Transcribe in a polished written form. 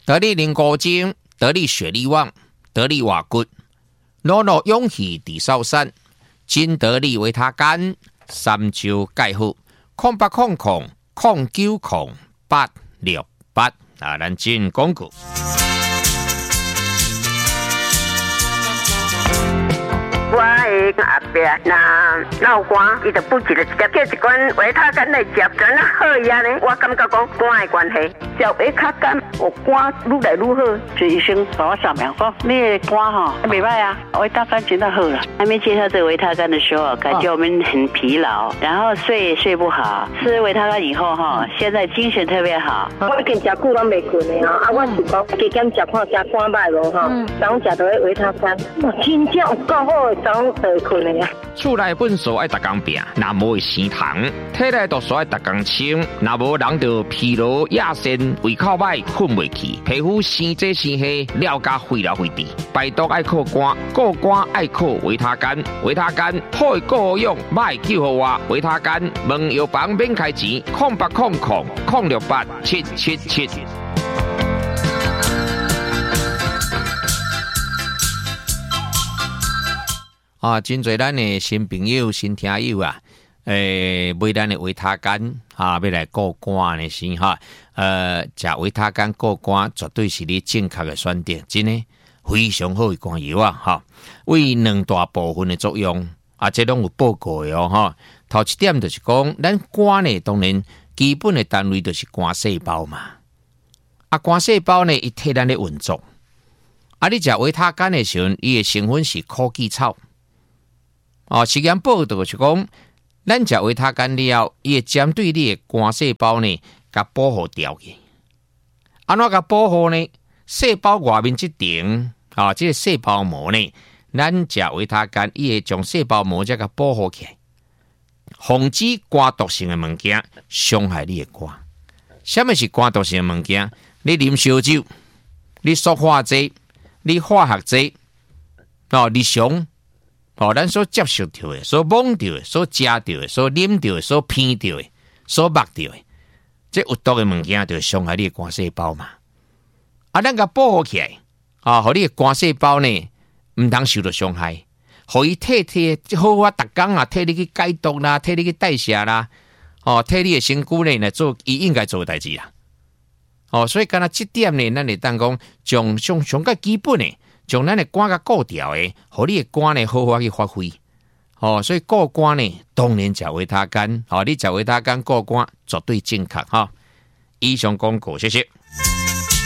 得你灵骨精，得你血力旺，得你瓦骨，努努勇气地少山，真得你维他干，三招介好，0800090868啊，咱真广告。 我的阿伯那老寒，伊就不记得直接叫一罐维他干来食，真啊好呀呢。我感觉讲肝的关系，食维他干，我肝愈来愈好。就医生帮我扫描讲，你的肝哈袂歹啊，维他干真的好了。 还没介绍这个维他干的时候，感觉我们很疲劳，然后睡不好。吃维他干以后哈，现在精神特别好。 我已经食久拢袂困的啊，我是讲加减食看食肝歹无哈，然后食到维他干，哇，真正有够好的。 厝内粪扫爱逐工拼，若无会生虫；体内毒素爱逐工清，若无人就疲劳亚身，胃口歹，困袂去，皮肤生这生黑，了加废了废滴。排毒爱靠肝，顾肝爱靠维他干，维他干好的顾用，歹救好我。维他干问药房免开钱，0800068777。啊，真侪咱的新朋友、新听友啊，买咱的维他干啊，要来顾肝的时哈，食维他干顾肝绝对是你正确的选择，真的非常好的肝药啊，哈，为两大部分的作用啊，这拢有报告的哦，哈。头一点就是讲，咱肝呢，当然基本的单位就是肝细胞嘛，啊，肝细胞呢，伊替咱咧运作，啊，你食维他干的时候，伊的成分是枸杞草。哦，实验报道是讲，咱食维他干了，伊会针对你的肝细胞呢，甲保护掉去。安怎甲保护呢？细胞外面这层啊，这个细胞膜呢，咱食维他干，伊会将细胞膜才甲保护起来，防止肝毒性的物件伤害你的肝。什么是肝毒性的物件？你啉烧酒，你塑化剂，你化学剂，哦，日常。哦，咱所接受到的、所摸到的、所食到的、所啉到的、所闻到的、所摸到的，这有毒的物件就伤害你的肝细胞嘛。啊，咱甲保护起来，啊，互你的肝细胞呢，唔通受到伤害，互伊替好啊，逐工啊，替你去解毒啦，替你去代谢啦，哦，替你的身躯呢来做伊应该做的代志啦。哦，所以干那这点呢，咱会当讲将上个基本的。将咱的肝甲顾掉的，互你的肝呢好好去发挥。哦，所以顾肝呢，当然食维他干。哦，你食维他干顾肝，绝对正确哈。以上广告，谢谢。